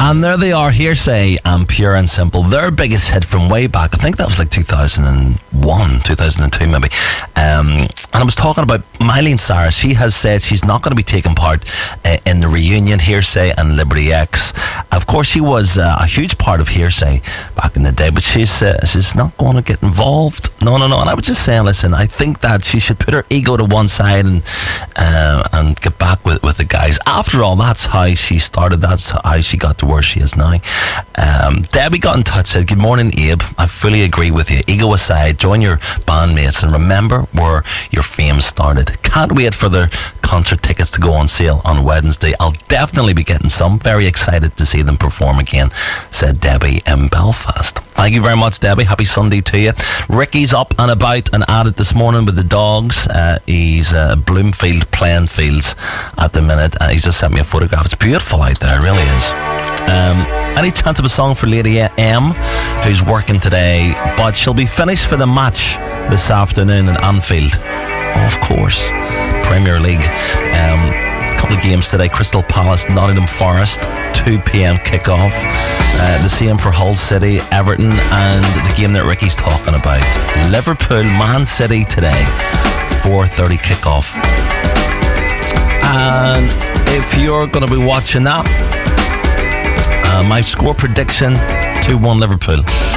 And there they are, Hearsay and Pure and Simple. Their biggest hit from way back, I think that was like 2001, 2002 maybe. And I was talking about Miley Cyrus. She has said she's not going to be taking part in the reunion, Hearsay and Liberty X. Of course, she was a huge part of Hearsay back in the day, but she's not going to get involved. No. And I was just saying, listen, I think that she should put her ego to one side and get back with the guys. After all, that's how she started. That's how she got to where she is now. Debbie got in touch, said, "Good morning, Abe. I fully agree with you. Ego aside, join your bandmates and remember where your fame started. Can't wait for their concert tickets to go on sale on Wednesday. I'll definitely be getting some. Very excited to see them perform again," said Debbie in Belfast. Thank you very much, Debbie. Happy Sunday to you. Ricky's up and about and at it this morning with the dogs. He's Bloomfield playing fields at the minute. He's just sent me a photograph. It's beautiful out there, it really is. Any chance of a song for Lady M, who's working today, but she'll be finished for the match this afternoon in Anfield. Oh, of course. Premier League. A couple of games today. Crystal Palace, Nottingham Forest, 2 p.m. kickoff. The same for Hull City, Everton, and the game that Ricky's talking about, Liverpool, Man City today, 4:30 kickoff. And if you're going to be watching that, my score prediction, 2-1 Liverpool.